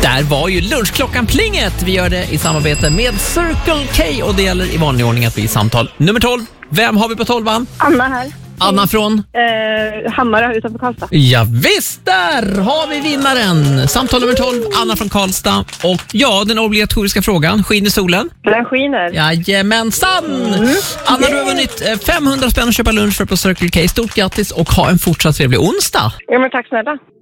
Där var ju lunchklockan plinget. Vi gör det i samarbete med Circle K och det gäller i vanlig ordning att bli samtal nummer 12. Vem har vi på 12an? Anna här. Anna från? Hammarö utanför Karlstad. Ja visst, där har vi vinnaren. Samtal nummer 12, Anna från Karlstad. Och ja, den obligatoriska frågan, skiner solen? Den skiner. Jajamensan! Anna, du har vunnit 500 spänn att köpa lunch för på Circle K. Stort grattis och ha en fortsatt trevlig onsdag. Ja, men tack snälla.